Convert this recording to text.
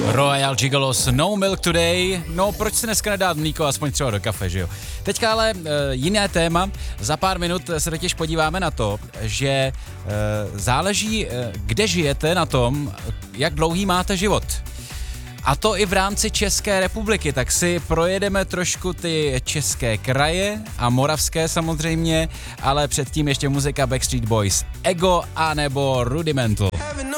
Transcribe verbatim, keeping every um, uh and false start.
Royal Gigolos, No Milk Today. No, proč si dneska nedát mlíko aspoň třeba do kafe, že jo? Teďka ale e, jiné téma. Za pár minut se totiž podíváme na to, že e, záleží, e, kde žijete, na tom, jak dlouhý máte život. A to i v rámci České republiky, tak si projedeme trošku ty české kraje a moravské samozřejmě, ale předtím ještě muzika Backstreet Boys, Ego a nebo Rudimental.